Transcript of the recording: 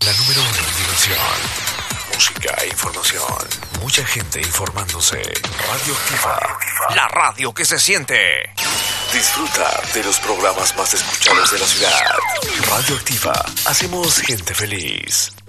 La número uno en diversión, música e información. Mucha gente informándose. Radioactiva. La radio que se siente. Disfruta de los programas más escuchados de la ciudad. Radioactiva. Hacemos gente feliz.